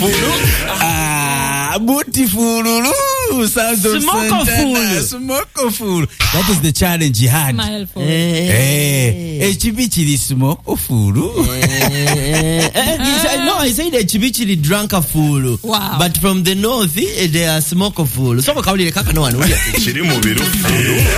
Beautiful. Sounds of Santana. Smokeful. That is the challenge he had. Chibichiri smokeful. No, I said the chibichiri drunkerful. Wow. But from the north, they are smokeful. So,